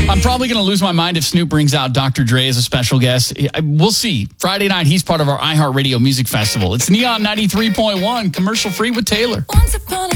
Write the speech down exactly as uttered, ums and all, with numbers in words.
I'm probably going to lose my mind if Snoop brings out Doctor Dre as a special guest. We'll see. Friday night, he's part of our iHeartRadio Music Festival. It's Neon ninety-three point one, commercial free with Taylor. Once upon a